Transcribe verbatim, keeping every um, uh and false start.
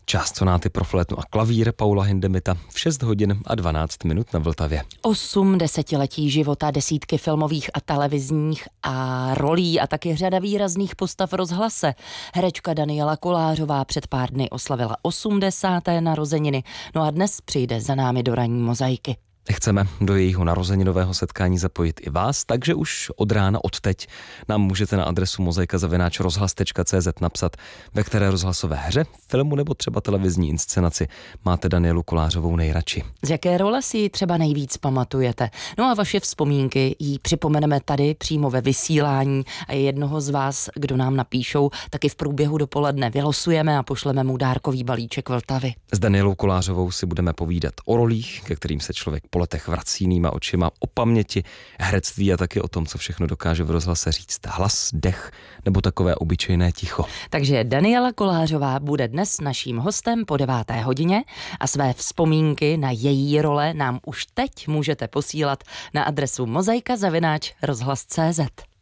Část sonáty pro flétnu a klavír Paula Hindemita v šest hodin a dvanáct minut na Vltavě. Osm desetiletí života, desítky filmových a televizních a rolí a taky řada výrazných postav v rozhlase. Herečka Daniela Kolářová před pár dny oslavila osmdesáté narozeniny, no a dnes přijde za námi do ranní mozaiky. Chceme do jejího narozeninového setkání zapojit i vás, takže už od rána, od teď nám můžete na adresu mozaika zavináč rozhlas tečka cé zet napsat, ve které rozhlasové hře, filmu nebo třeba televizní inscenaci máte Danielu Kolářovou nejradši. Z jaké role si ji třeba nejvíc pamatujete? No a vaše vzpomínky jí připomeneme tady přímo ve vysílání a je jednoho z vás, kdo nám napíšou, taky v průběhu dopoledne vylosujeme a pošleme mu dárkový balíček Vltavy. S Danielou Kolářovou si budeme povídat o rolích, ke kterým se člověk po letech vrací jinýma očima, o paměti, herectví a taky o tom, co všechno dokáže v rozhlase říct hlas, dech nebo takové obyčejné ticho. Takže Daniela Kolářová bude dnes naším hostem po deváté hodině a své vzpomínky na její role nám už teď můžete posílat na adresu mozaika zavináč rozhlas tečka cé zet.